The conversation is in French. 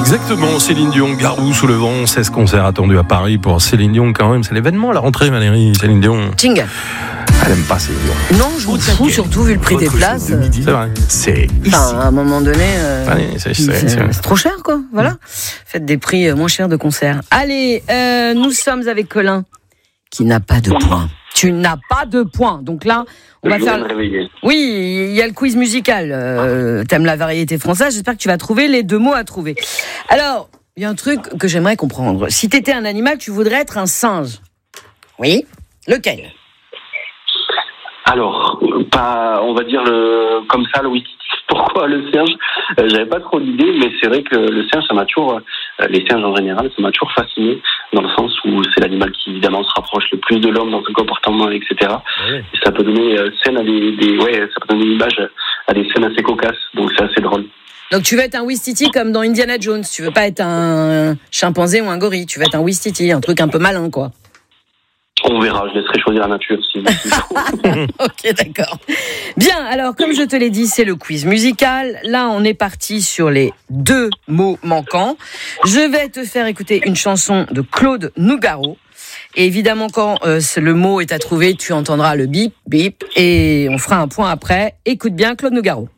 Exactement, Céline Dion, Garou sous le vent, 16 concerts attendus à Paris pour Céline Dion quand même. C'est l'événement, la rentrée, Valérie. Céline Dion. Jingle. Elle aime pas Céline Dion. Non, je m'en fous, surtout vu le prix des places. C'est vrai. C'est Enfin, à un moment donné, Allez, c'est trop cher, quoi. Voilà. Faites des prix moins chers de concerts. Allez, nous sommes avec Colin, qui n'a pas de points. Tu n'as pas de points. Donc là, on va faire. Oui, il y a le quiz musical. T'aimes la variété française. J'espère que tu vas trouver les deux mots à trouver. Alors, il y a un truc que j'aimerais comprendre. Si t'étais un animal, tu voudrais être un singe. Oui. Lequel ? Alors, pas, on va dire comme ça, le whisky. Pourquoi le singe ? J'avais pas trop d'idées, mais c'est vrai que le singe, ça m'a toujours, les singes en général, ça m'a toujours fasciné, dans le sens où c'est l'animal qui évidemment se rapproche le plus de l'homme dans son comportement, etc. Ouais. Et ça peut donner scène à ça peut donner une image à des scènes assez cocasses, donc c'est assez drôle. Donc tu veux être un Ouistiti comme dans Indiana Jones, tu veux pas être un chimpanzé ou un gorille, tu veux être un Ouistiti, un truc un peu malin, quoi. On verra, je laisserai choisir la nature si Ok, d'accord. Bien, alors comme je te l'ai dit, c'est le quiz musical. Là, on est parti sur les deux mots manquants. Je vais te faire écouter une chanson de Claude Nougaro. Et évidemment, quand le mot est à trouver, tu entendras le bip, bip, et on fera un point après. Écoute bien Claude Nougaro.